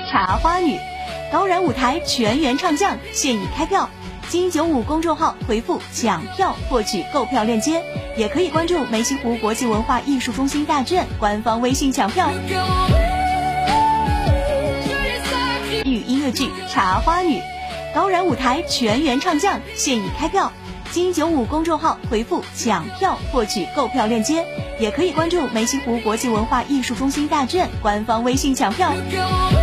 茶花女，高燃舞台全员唱将，现已开票。金95公众号回复抢票获取购票链接，也可以关注梅溪湖国际文化艺术中心大剧院官方微信抢票。豫语音乐剧《茶花女》，高燃舞台全员唱将，现已开票。金95公众号回复抢票获取购票链接，也可以关注梅溪湖国际文化艺术中心大剧院官方微信抢票。